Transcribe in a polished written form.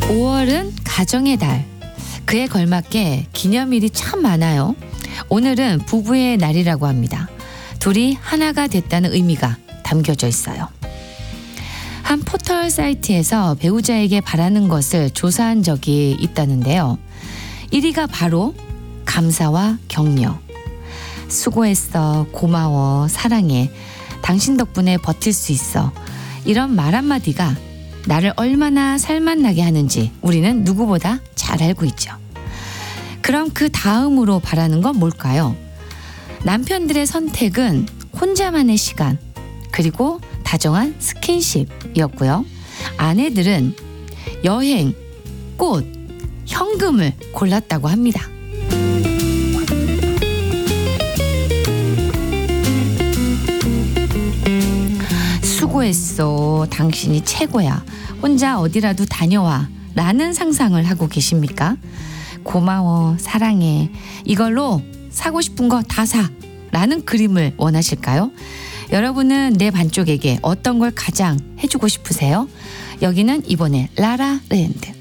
5월은 가정의 달. 그에 걸맞게 기념일이 참 많아요. 오늘은 부부의 날이라고 합니다. 둘이 하나가 됐다는 의미가 담겨져 있어요. 한 포털 사이트에서 배우자에게 바라는 것을 조사한 적이 있다는데요. 1위가 바로 감사와 격려. 수고했어, 고마워, 사랑해, 당신 덕분에 버틸 수 있어. 이런 말 한마디가 나를 얼마나 살맛나게 하는지 우리는 누구보다 잘 알고 있죠. 그럼 그 다음으로 바라는 건 뭘까요? 남편들의 선택은 혼자만의 시간, 그리고 다정한 스킨십이었고요. 아내들은 여행, 꽃, 현금을 골랐다고 합니다. 수고했어, 당신이 최고야, 혼자 어디라도 다녀와 라는 상상을 하고 계십니까? 고마워, 사랑해, 이걸로 사고 싶은 거 다 사 라는 그림을 원하실까요? 여러분은 내 반쪽에게 어떤 걸 가장 해주고 싶으세요? 여기는 이번에 라라랜드.